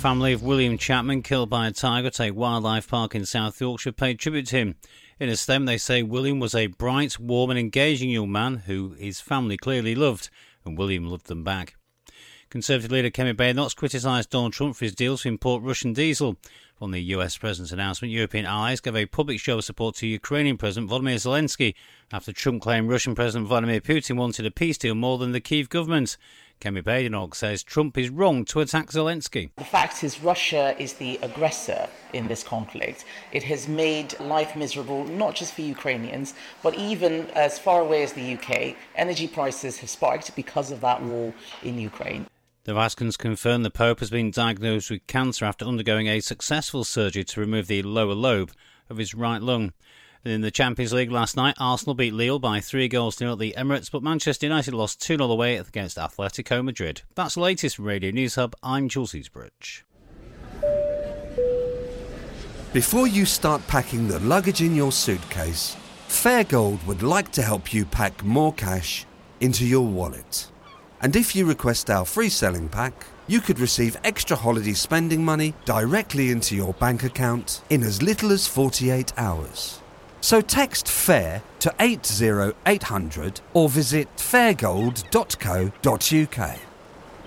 family of William Chapman, killed by a tiger at a wildlife park in South Yorkshire, paid tribute to him. In a statement, they say William was a bright, warm and engaging young man who his family clearly loved, and William loved them back. Conservative leader Kemi Badenoch criticised Donald Trump for his deal to import Russian diesel. From the US President's announcement, European allies gave a public show of support to Ukrainian President Volodymyr Zelensky after Trump claimed Russian President Vladimir Putin wanted a peace deal more than the Kyiv government. Kemi Badenoch says Trump is wrong to attack Zelensky. The fact is Russia is the aggressor in this conflict. It has made life miserable, not just for Ukrainians, but even as far away as the UK. Energy prices have spiked because of that war in Ukraine. The Vatican's confirmed the Pope has been diagnosed with cancer after undergoing a successful surgery to remove the lower lobe of his right lung. And in the Champions League last night, Arsenal beat Lille by 3-0 at the Emirates, but Manchester United lost 2-0 away against Atletico Madrid. That's the latest from Radio News Hub. I'm Jules Easbridge. Before you start packing the luggage in your suitcase, Fairgold would like to help you pack more cash into your wallet. And if you request our free selling pack, you could receive extra holiday spending money directly into your bank account in as little as 48 hours. So text FAIR to 80800 or visit fairgold.co.uk.